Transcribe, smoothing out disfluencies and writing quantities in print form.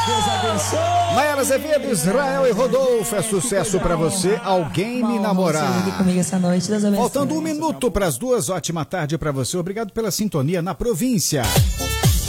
Deus abençoe. Maiara Azevedo, Israel e Rodolfo, é sucesso pra você, Alguém Me Namorar. Comigo essa noite, Deus abençoe. Faltando 1 minuto para as 2, ótima tarde pra você, obrigado pela sintonia na província.